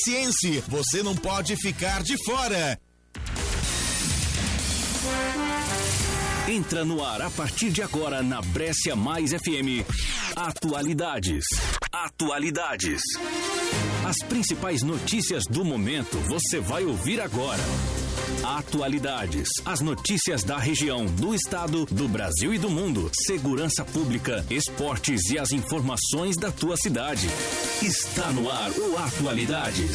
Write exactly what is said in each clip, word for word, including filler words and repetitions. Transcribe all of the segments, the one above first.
Ciência, você não pode ficar de fora. Entra no ar a partir de agora na Brescia Mais F M. Atualidades. Atualidades. As principais notícias do momento você vai ouvir agora. Atualidades. As notícias da região, do estado, do Brasil e do mundo. Segurança pública, esportes e as informações da tua cidade. Está no ar o Atualidades.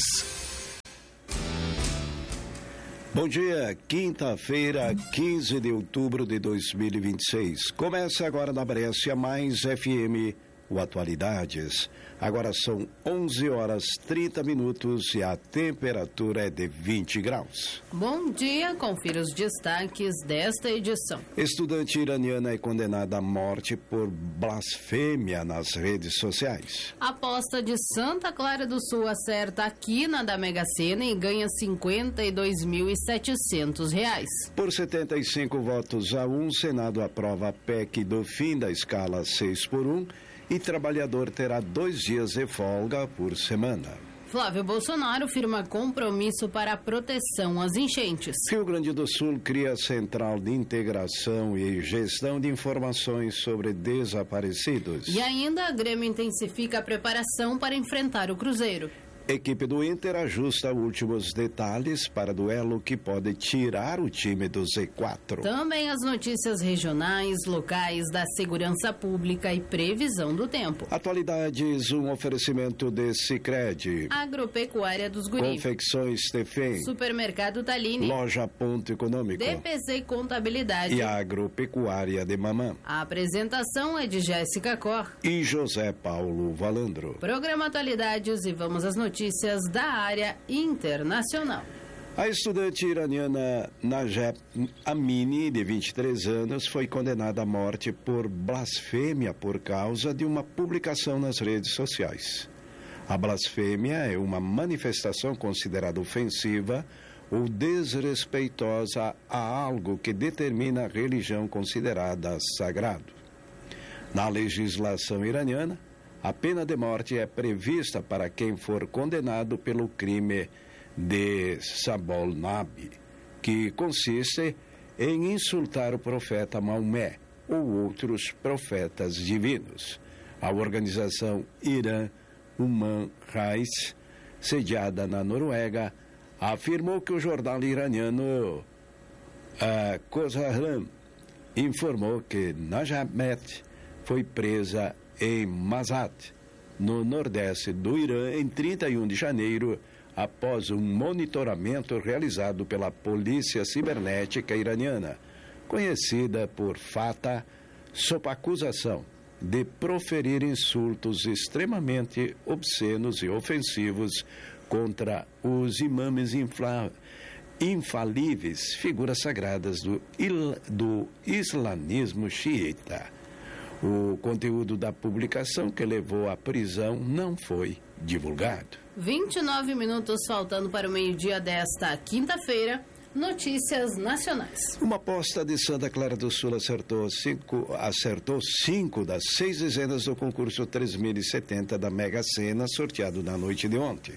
Bom dia, quinta-feira, quinze de outubro de dois mil e vinte e seis. Começa agora na Brescia Mais F M, o Atualidades. Agora são onze horas trinta minutos e a temperatura é de vinte graus. Bom dia, confira os destaques desta edição. Estudante iraniana é condenada à morte por blasfêmia nas redes sociais. A aposta de Santa Clara do Sul acerta a quina da Mega Sena e ganha cinquenta e dois mil e setecentos reais. Por setenta e cinco votos a um, o Senado aprova a P E C do fim da escala seis por um e trabalhador terá dois dias de folga por semana. Flávio Bolsonaro firma compromisso para a proteção às enchentes. Rio Grande do Sul cria Central de Integração e Gestão de Informações sobre Desaparecidos. E ainda, a Grêmio intensifica a preparação para enfrentar o Cruzeiro. Equipe do Inter ajusta últimos detalhes para duelo que pode tirar o time do Z quatro. Também as notícias regionais, locais, da segurança pública e previsão do tempo. Atualidades, um oferecimento de Sicredi. Agropecuária dos Guri. Confecções Tefem. Supermercado Talini. Loja Ponto Econômico. D P C Contabilidade. E Agropecuária de Mamã. A apresentação é de Jéssica Cor e José Paulo Valandro. Programa Atualidades e vamos às notícias. Notícias da área internacional. A estudante iraniana Najat Amini, de vinte e três anos, foi condenada à morte por blasfêmia por causa de uma publicação nas redes sociais. A blasfêmia é uma manifestação considerada ofensiva ou desrespeitosa a algo que determina a religião considerada sagrado. Na legislação iraniana, a pena de morte é prevista para quem for condenado pelo crime de Sabolnabi, que consiste em insultar o profeta Maomé ou outros profetas divinos. A organização Iran Human Rights, sediada na Noruega, afirmou que o jornal iraniano uh, Kozahran informou que Najat foi presa em Mazat, no nordeste do Irã, em trinta e um de janeiro, após um monitoramento realizado pela Polícia Cibernética Iraniana, conhecida por Fatah, sob acusação de proferir insultos extremamente obscenos e ofensivos contra os imames infla... infalíveis, figuras sagradas do, il... do islamismo xiita. O conteúdo da publicação que levou à prisão não foi divulgado. vinte e nove minutos faltando para o meio-dia desta quinta-feira. Notícias nacionais. Uma aposta de Santa Clara do Sul acertou cinco, acertou cinco das seis dezenas do concurso três mil e setenta da Mega Sena, sorteado na noite de ontem.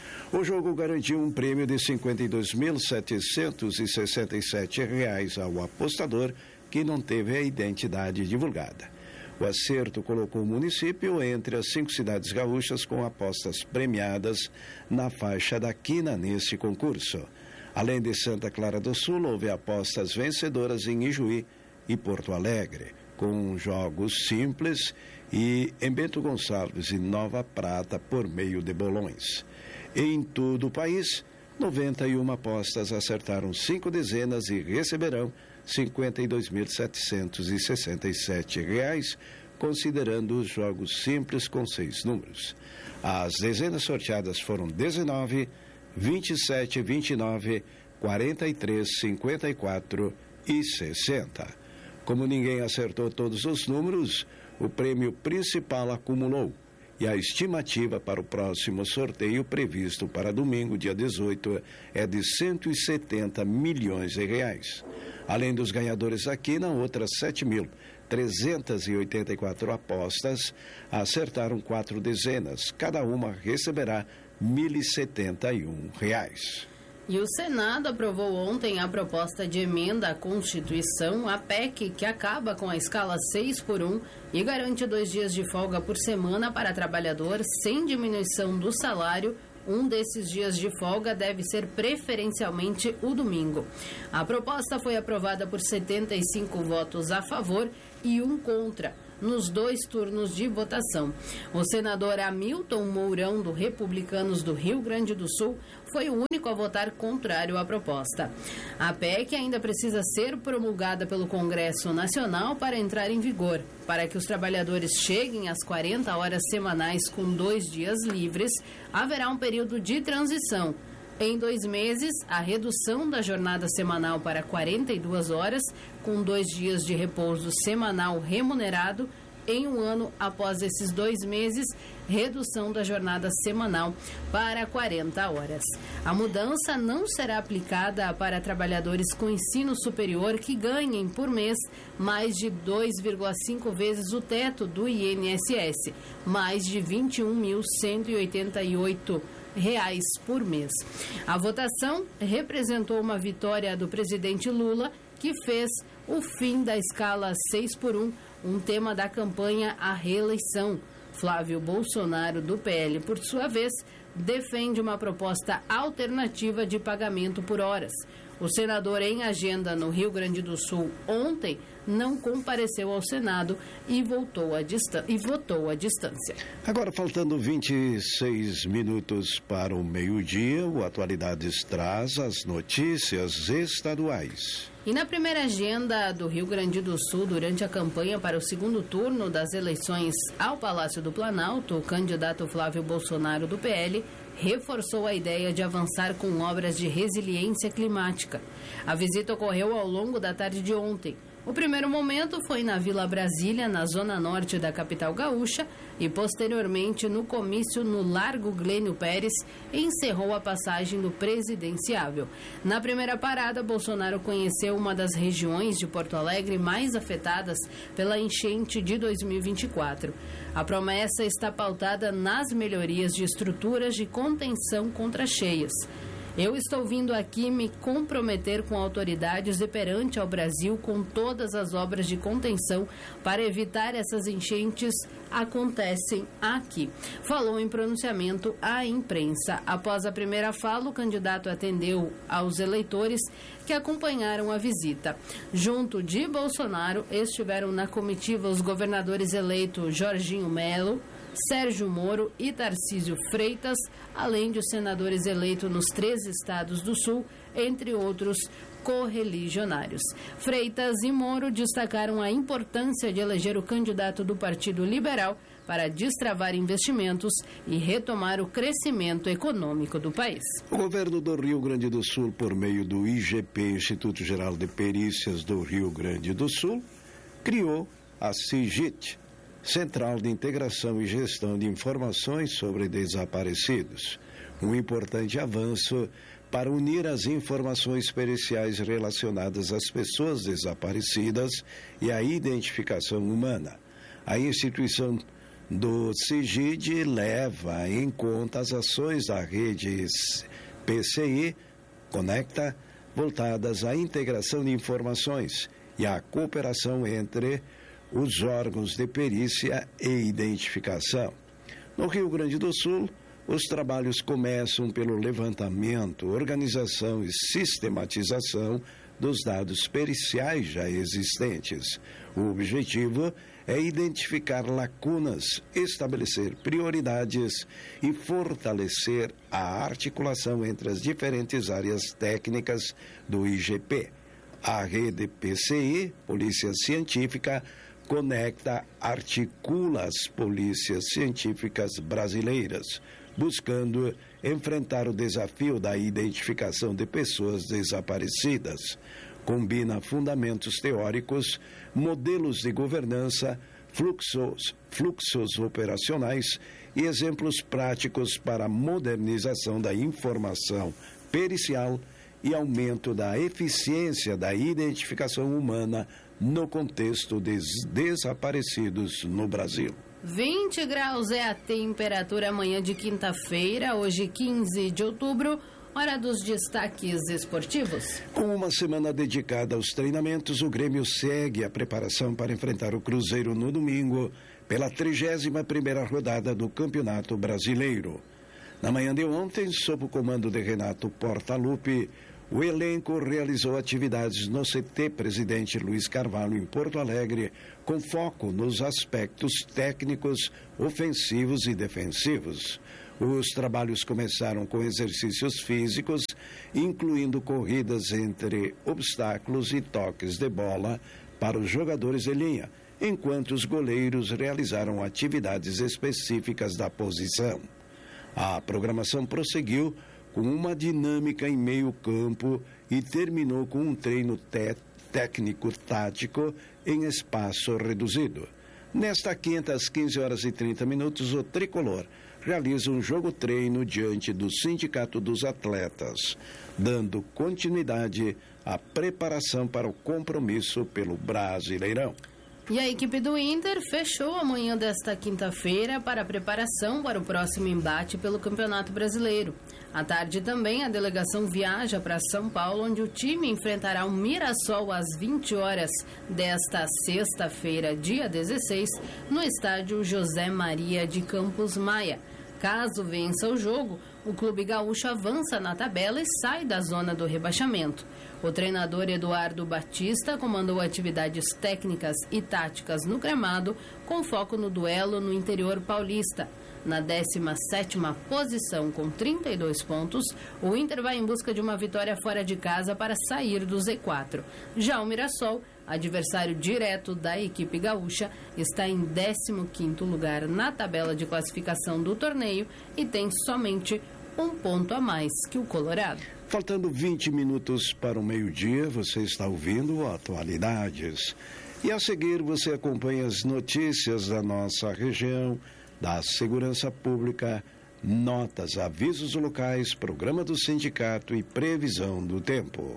O jogo garantiu um prêmio de cinquenta e dois mil setecentos e sessenta e sete reais ao apostador, que não teve a identidade divulgada. O acerto colocou o município entre as cinco cidades gaúchas com apostas premiadas na faixa da quina neste concurso. Além de Santa Clara do Sul, houve apostas vencedoras em Ijuí e Porto Alegre, com jogos simples, e em Bento Gonçalves e Nova Prata por meio de bolões. Em todo o país, noventa e uma apostas acertaram cinco dezenas e receberão cinquenta e dois mil setecentos e sessenta e sete reais, considerando os jogos simples com seis números. As dezenas sorteadas foram dezenove, vinte e sete, vinte e nove, quarenta e três, cinquenta e quatro e sessenta. Como ninguém acertou todos os números, o prêmio principal acumulou, e a estimativa para o próximo sorteio, previsto para domingo, dia dezoito, é de cento e setenta milhões de reais. Além dos ganhadores aqui, na outras sete mil trezentas e oitenta e quatro apostas acertaram quatro dezenas. Cada uma receberá mil e setenta e um reais. E o Senado aprovou ontem a proposta de emenda à Constituição, a P E C, que acaba com a escala seis por um e garante dois dias de folga por semana para trabalhador sem diminuição do salário. Um desses dias de folga deve ser preferencialmente o domingo. A proposta foi aprovada por setenta e cinco votos a favor e um contra, nos dois turnos de votação. O senador Hamilton Mourão, do Republicanos do Rio Grande do Sul, foi o único a votar contrário à proposta. A P E C ainda precisa ser promulgada pelo Congresso Nacional para entrar em vigor. Para que os trabalhadores cheguem às quarenta horas semanais com dois dias livres, haverá um período de transição. Em dois meses, a redução da jornada semanal para quarenta e duas horas, com dois dias de repouso semanal remunerado. Em um ano, após esses dois meses, redução da jornada semanal para quarenta horas. A mudança não será aplicada para trabalhadores com ensino superior que ganhem por mês mais de dois vírgula cinco vezes o teto do I N S S, mais de vinte e um mil cento e oitenta e oito reais por mês. A votação representou uma vitória do presidente Lula, que fez o fim da escala seis por um, um tema da campanha à reeleição. Flávio Bolsonaro, do P L, por sua vez, defende uma proposta alternativa de pagamento por horas. O senador em agenda no Rio Grande do Sul ontem não compareceu ao Senado e, voltou a distan- e votou à distância. Agora, faltando vinte e seis minutos para o meio-dia, o Atualidades traz as notícias estaduais. E na primeira agenda do Rio Grande do Sul, durante a campanha para o segundo turno das eleições ao Palácio do Planalto, o candidato Flávio Bolsonaro, do P L, reforçou a ideia de avançar com obras de resiliência climática. A visita ocorreu ao longo da tarde de ontem. O primeiro momento foi na Vila Brasília, na zona norte da capital gaúcha, e posteriormente no comício no Largo Glênio Pérez, encerrou a passagem do presidenciável. Na primeira parada, Bolsonaro conheceu uma das regiões de Porto Alegre mais afetadas pela enchente de dois mil e vinte e quatro. A promessa está pautada nas melhorias de estruturas de contenção contra cheias. Eu estou vindo aqui me comprometer com autoridades e perante ao Brasil com todas as obras de contenção para evitar essas enchentes acontecem aqui. Falou em pronunciamento à imprensa. Após a primeira fala, o candidato atendeu aos eleitores que acompanharam a visita. Junto de Bolsonaro, estiveram na comitiva os governadores eleitos Jorginho Melo, Sérgio Moro e Tarcísio Freitas, além de os senadores eleitos nos três estados do Sul, entre outros correligionários. Freitas e Moro destacaram a importância de eleger o candidato do Partido Liberal para destravar investimentos e retomar o crescimento econômico do país. O governo do Rio Grande do Sul, por meio do I G P, Instituto Geral de Perícias do Rio Grande do Sul, criou a CIGIT, Central de Integração e Gestão de Informações sobre Desaparecidos, um importante avanço para unir as informações periciais relacionadas às pessoas desaparecidas e à identificação humana. A instituição do CIGID leva em conta as ações da rede P C I Conecta, voltadas à integração de informações e à cooperação entre os órgãos de perícia e identificação. No Rio Grande do Sul, os trabalhos começam pelo levantamento, organização e sistematização dos dados periciais já existentes. O objetivo é identificar lacunas, estabelecer prioridades e fortalecer a articulação entre as diferentes áreas técnicas do I G P. A rede P C I, Polícia Científica, conecta, articula as polícias científicas brasileiras, buscando enfrentar o desafio da identificação de pessoas desaparecidas. Combina fundamentos teóricos, modelos de governança, fluxos, fluxos operacionais e exemplos práticos para a modernização da informação pericial e aumento da eficiência da identificação humana no contexto dos desaparecidos no Brasil. vinte graus é a temperatura amanhã de quinta-feira, hoje quinze de outubro. Hora dos destaques esportivos. Com uma semana dedicada aos treinamentos, o Grêmio segue a preparação para enfrentar o Cruzeiro no domingo pela trigésima primeira rodada do Campeonato Brasileiro. Na manhã de ontem, sob o comando de Renato Portaluppi, o elenco realizou atividades no C T Presidente Luiz Carvalho em Porto Alegre, com foco nos aspectos técnicos, ofensivos e defensivos. Os trabalhos começaram com exercícios físicos, incluindo corridas entre obstáculos e toques de bola para os jogadores de linha, enquanto os goleiros realizaram atividades específicas da posição. A programação prosseguiu com uma dinâmica em meio campo e terminou com um treino té- técnico-tático em espaço reduzido. Nesta quinta, às quinze horas e trinta minutos, o Tricolor realiza um jogo-treino diante do Sindicato dos Atletas, dando continuidade à preparação para o compromisso pelo Brasileirão. E a equipe do Inter fechou a manhã desta quinta-feira para a preparação para o próximo embate pelo Campeonato Brasileiro. À tarde também a delegação viaja para São Paulo, onde o time enfrentará o Mirassol às vinte horas desta sexta-feira, dia dezesseis, no estádio José Maria de Campos Maia. Caso vença o jogo, o clube gaúcho avança na tabela e sai da zona do rebaixamento. O treinador Eduardo Batista comandou atividades técnicas e táticas no gramado, com foco no duelo no interior paulista. Na décima sétima posição, com trinta e dois pontos, o Inter vai em busca de uma vitória fora de casa para sair do Z quatro. Já o Mirassol, adversário direto da equipe gaúcha, está em décimo quinto lugar na tabela de classificação do torneio e tem somente um ponto a mais que o Colorado. Faltando vinte minutos para o meio-dia, você está ouvindo Atualidades. E a seguir você acompanha as notícias da nossa região, da segurança pública, notas, avisos locais, programa do sindicato e previsão do tempo.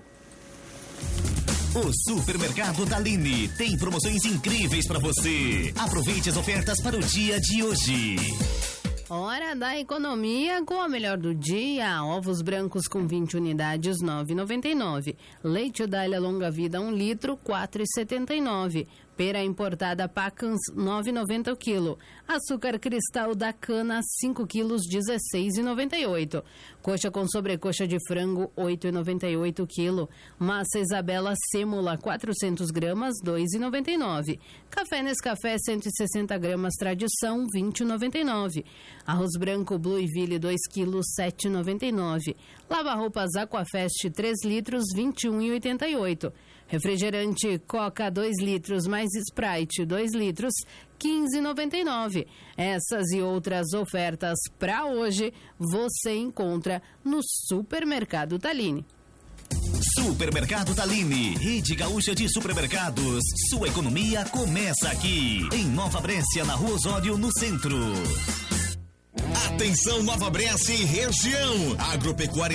O Supermercado Tallini tem promoções incríveis para você. Aproveite as ofertas para o dia de hoje. Hora da economia com a melhor do dia. Ovos brancos com vinte unidades, nove reais e noventa e nove centavos. Leite Dália longa vida, um litro, quatro reais e setenta e nove centavos. Pera importada Pacans, nove reais e noventa centavos o quilo. Açúcar cristal da cana, cinco quilos, dezesseis reais e noventa e oito centavos. Coxa com sobrecoxa de frango, oito reais e noventa e oito centavos o quilo. Massa Isabela Sêmula, quatrocentos gramas, dois reais e noventa e nove centavos. Café Nescafé, cento e sessenta gramas, tradição, vinte reais e noventa e nove centavos. Arroz branco Blue Ville, dois quilos, sete reais e noventa e nove centavos. Lava-roupas Aquafest, três litros, vinte e um reais e oitenta e oito centavos. Refrigerante Coca dois litros mais Sprite dois litros, quinze reais e noventa e nove centavos. Essas e outras ofertas para hoje você encontra no Supermercado Tallini. Supermercado Tallini, rede gaúcha de supermercados. Sua economia começa aqui. Em Nova Brécia, na Rua Osório, no centro. Atenção Nova Brécia e região. Agropecuária